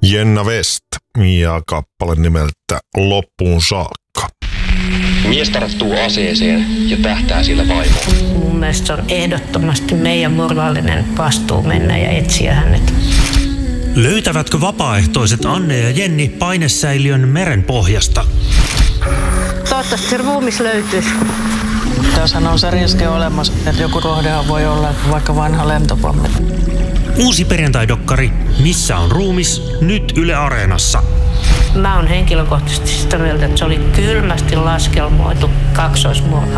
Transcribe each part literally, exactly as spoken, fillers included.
Jenna West ja kappale nimeltä Loppuun saakka. Mies tarttuu aseeseen ja tähtää sillä vaimoon. Mun mielestä se on ehdottomasti meidän moraalinen vastuu mennä ja etsiä hänet. Löytävätkö vapaaehtoiset Anne ja Jenni painesäiliön merenpohjasta? Toivottavasti ruumis löytyisi. Tässähän on se riski olemassa, että joku kohdehan voi olla vaikka vanha lentopommi. Uusi perjantaidokkari Missä on ruumis? Nyt Yle Areenassa. Mä oon henkilökohtaisesti sitä mieltä, että se oli kylmästi laskelmoitu kaksoismurha.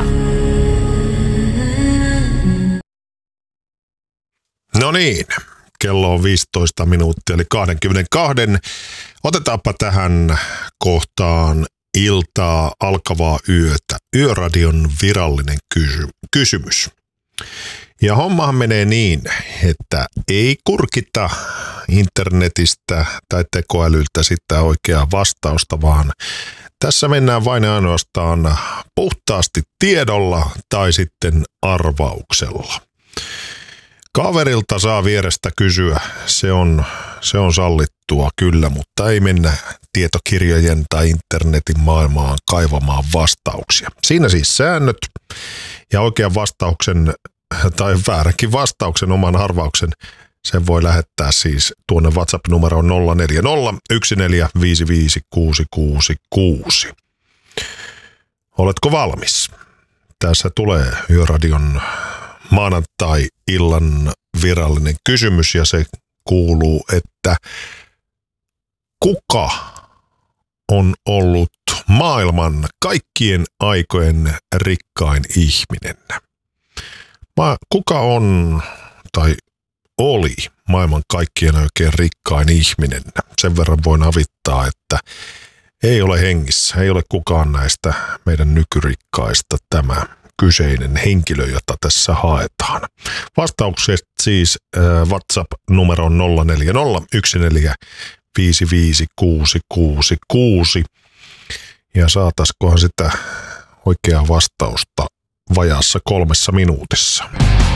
No niin, kello on viisitoista minuuttia, eli kaksikymmentäkaksi. Otetaanpa tähän kohtaan iltaa alkavaa yötä. Yöradion virallinen kysy- kysymys. Ja hommahan menee niin, että ei kurkita internetistä tai tekoälyltä sitä oikeaa vastausta, vaan tässä mennään vain ja ainoastaan puhtaasti tiedolla tai sitten arvauksella. Kaverilta saa vierestä kysyä, se on, se on sallittua kyllä, mutta ei mennä tietokirjojen tai internetin maailmaan kaivamaan vastauksia. Siinä siis säännöt ja oikean vastauksen tai vääränkin vastauksen, oman arvauksen, sen voi lähettää siis tuonne WhatsApp-numeroon nolla neljä nolla yksi neljä viisi viisi kuusi kuusi kuusi. Oletko valmis? Tässä tulee Yöradion maanantai-illan virallinen kysymys ja se kuuluu, että kuka on ollut maailman kaikkien aikojen rikkain ihminen? Kuka on tai oli maailman kaikkien oikein rikkain ihminen? Sen verran voin avittaa, että ei ole hengissä, ei ole kukaan näistä meidän nykyrikkaista tämä kyseinen henkilö, jota tässä haetaan. Vastaukset siis äh, WhatsApp-numero nolla neljä nolla yksi neljä viisi viisi kuusi kuusi kuusi. Ja saataskohan sitä oikeaa vastausta vajaassa kolmessa minuutissa.